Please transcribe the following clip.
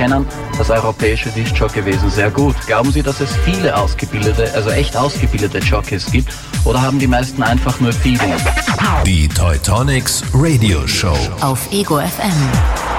kennen das europäische Diskjockeywesen sehr gut. Glauben Sie, dass es viele ausgebildete, also echt ausgebildete Jockeys gibt? Oder haben die meisten einfach nur Feeling? Die Teutonics Radio Show auf Ego FM.